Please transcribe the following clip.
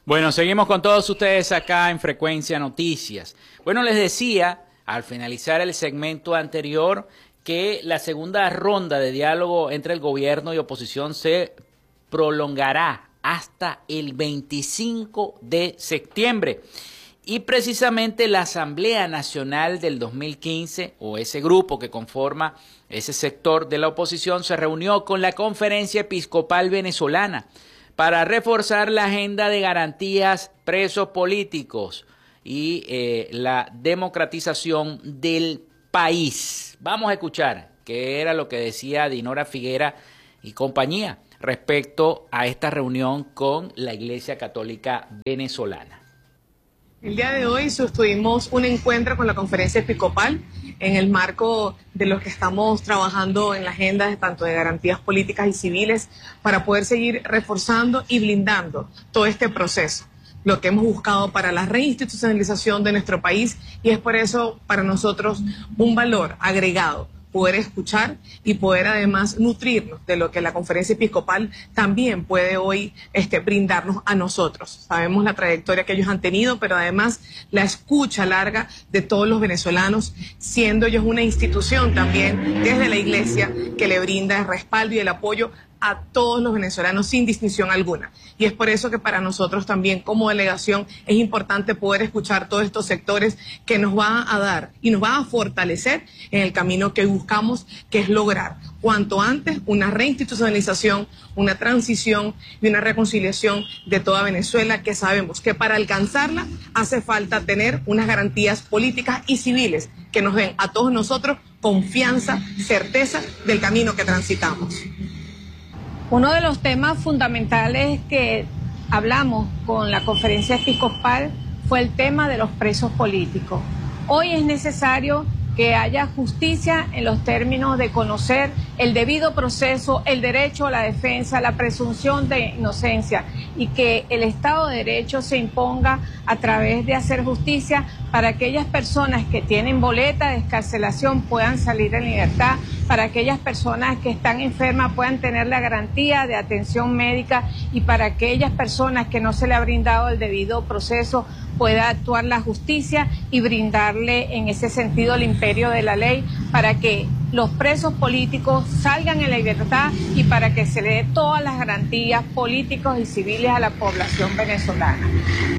Bueno, seguimos con todos ustedes acá en Frecuencia Noticias. Bueno, les decía al finalizar el segmento anterior que la segunda ronda de diálogo entre el gobierno y oposición se prolongará hasta el 25 de septiembre. Y precisamente la Asamblea Nacional del 2015, o ese grupo que conforma ese sector de la oposición, se reunió con la Conferencia Episcopal Venezolana para reforzar la agenda de garantías presos políticos y la democratización del país. Vamos a escuchar qué era lo que decía Dinora Figuera y compañía respecto a esta reunión con la Iglesia Católica Venezolana. El día de hoy sostuvimos un encuentro con la Conferencia Episcopal en el marco de lo que estamos trabajando en la agenda tanto de garantías políticas y civiles para poder seguir reforzando y blindando todo este proceso, lo que hemos buscado para la reinstitucionalización de nuestro país, y es por eso para nosotros un valor agregado poder escuchar y poder además nutrirnos de lo que la Conferencia Episcopal también puede hoy brindarnos a nosotros. Sabemos la trayectoria que ellos han tenido, pero además la escucha larga de todos los venezolanos, siendo ellos una institución también desde la Iglesia que le brinda el respaldo y el apoyo a todos los venezolanos sin distinción alguna. Y es por eso que para nosotros también como delegación es importante poder escuchar todos estos sectores que nos van a dar y nos van a fortalecer en el camino que buscamos, que es lograr cuanto antes una reinstitucionalización, una transición y una reconciliación de toda Venezuela, que sabemos que para alcanzarla hace falta tener unas garantías políticas y civiles que nos den a todos nosotros confianza, certeza del camino que transitamos. Uno de los temas fundamentales que hablamos con la Conferencia Episcopal fue el tema de los presos políticos. Hoy es necesario que haya justicia en los términos de conocer el debido proceso, el derecho a la defensa, la presunción de inocencia, y que el Estado de Derecho se imponga a través de hacer justicia para aquellas personas que tienen boleta de excarcelación puedan salir en libertad, para aquellas personas que están enfermas puedan tener la garantía de atención médica, y para aquellas personas que no se le ha brindado el debido proceso pueda actuar la justicia y brindarle en ese sentido el imperio de la ley para que los presos políticos salgan en la libertad y para que se le dé todas las garantías políticas y civiles a la población venezolana.